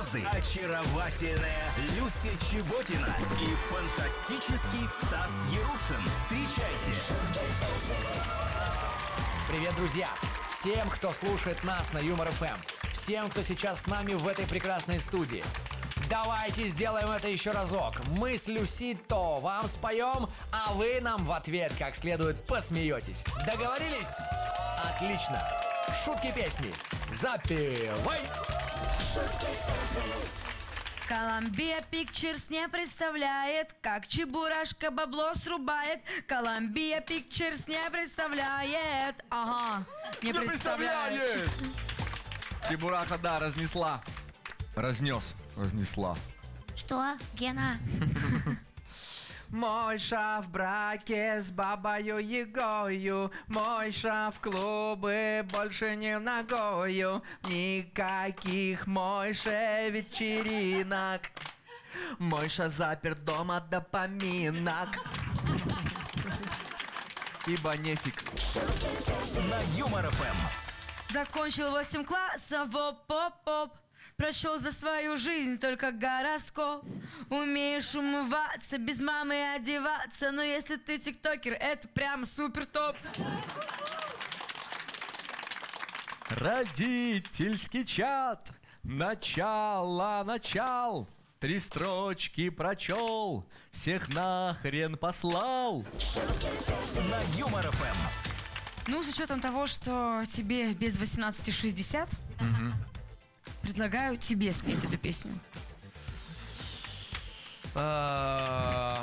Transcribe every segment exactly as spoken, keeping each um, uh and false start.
звезды, очаровательная Люся Чеботина и фантастический Стас Ярушин. Встречайте! Привет, друзья! Всем, кто слушает нас на Юмор эф эм, всем, кто сейчас с нами в этой прекрасной студии. Давайте сделаем это еще разок. Мы с Люсито вам споем, а вы нам в ответ как следует посмеетесь. Договорились? Отлично! Шутки песни. Запевай! Columbia Pictures не представляет, как Чебурашка бабло срубает. Columbia Pictures не представляет. Ага, не, не представляет. представляет. Чебураха, да, разнесла. Разнес, разнесла. Что, Гена? Мойша в браке с бабою Егою, Мойша в клубы больше не ногою. Никаких Мойше вечеринок, Мойша заперт дома до поминок. Ибо нефиг. На Юмор эф эм. Закончил восемь классов, оп-оп-оп. Прошел за свою жизнь только гороскоп. Умеешь умываться, без мамы одеваться. Но если ты тиктокер, это прямо супер топ. Родительский чат. Начало, начал. Три строчки прочел. Всех нахрен послал. На Юмор эф эм. Ну, с учетом того, что тебе без восемнадцати шестьдесят, угу. Предлагаю тебе спеть эту песню. По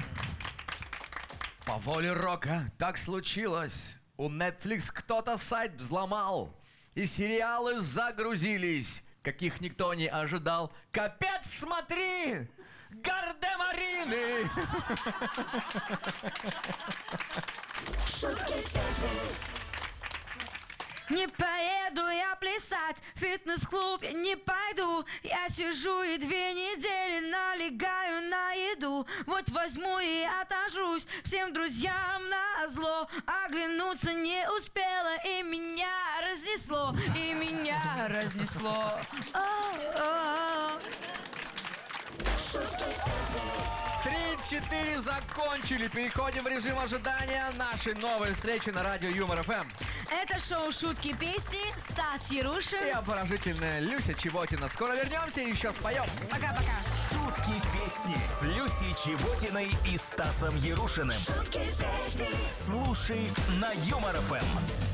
воле рока так случилось. У Netflix кто-то сайт взломал, и сериалы загрузились, каких никто не ожидал. Капец, смотри! Гардемарины! Не поеду я плясать, в фитнес-клуб я не пойду. Я сижу и две недели налегаю на еду. Вот возьму и отожрусь всем друзьям назло. Оглянуться не успела, и меня разнесло, и меня разнесло. О-о-о. Три-четыре закончили. Переходим в режим ожидания нашей новой встречи на радио Юмор эф эм. Это шоу «Шутки песни». Стас Ярушин и обворожительная Люся Чеботина. Скоро вернемся и еще споем. Пока-пока. Шутки песни с Люсей Чеботиной и Стасом Ярушиным. Шутки песни. Слушай на Юмор эф эм.